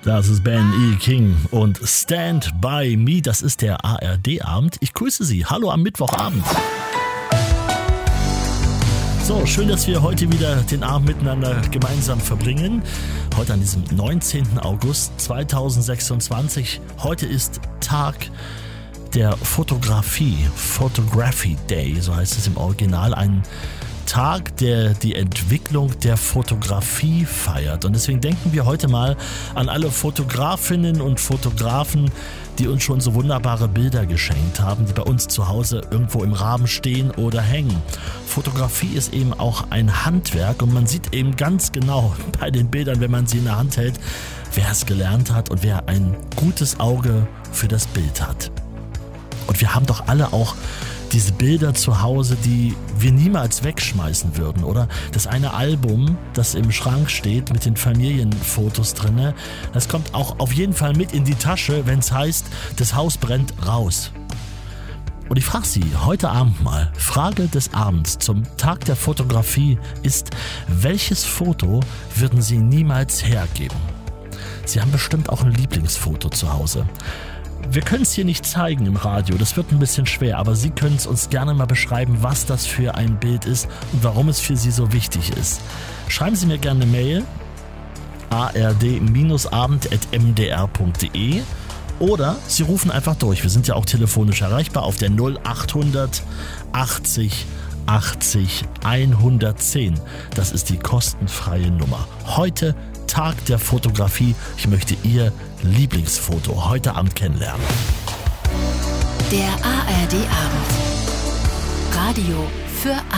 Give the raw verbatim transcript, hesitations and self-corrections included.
Das ist Ben E. King und Stand By Me, das ist der A R D-Abend. Ich grüße Sie. Hallo am Mittwochabend. So, schön, dass wir heute wieder den Abend miteinander gemeinsam verbringen. Heute an diesem neunzehnten August zweitausendsechsundzwanzig. Heute ist Tag der Fotografie, Photography Day, so heißt es im Original. Ein Tag, der die Entwicklung der Fotografie feiert. Und deswegen denken wir heute mal an alle Fotografinnen und Fotografen, die uns schon so wunderbare Bilder geschenkt haben, die bei uns zu Hause irgendwo im Rahmen stehen oder hängen. Fotografie ist eben auch ein Handwerk und man sieht eben ganz genau bei den Bildern, wenn man sie in der Hand hält, wer es gelernt hat und wer ein gutes Auge für das Bild hat. Und wir haben doch alle auch diese Bilder zu Hause, die wir niemals wegschmeißen würden, oder? Das eine Album, das im Schrank steht mit den Familienfotos drinne, das kommt auch auf jeden Fall mit in die Tasche, wenn es heißt, das Haus brennt raus. Und ich frage Sie heute Abend mal, Frage des Abends zum Tag der Fotografie ist, welches Foto würden Sie niemals hergeben? Sie haben bestimmt auch ein Lieblingsfoto zu Hause. Wir können es hier nicht zeigen im Radio, das wird ein bisschen schwer, aber Sie können es uns gerne mal beschreiben, was das für ein Bild ist und warum es für Sie so wichtig ist. Schreiben Sie mir gerne eine Mail, a r d abend at m d r punkt d e, oder Sie rufen einfach durch. Wir sind ja auch telefonisch erreichbar auf der null achthundert achtzig achtzig hundertzehn. Das ist die kostenfreie Nummer. Heute Tag der Fotografie. Ich möchte Ihr Lieblingsfoto heute Abend kennenlernen. Der A R D-Abend. Radio für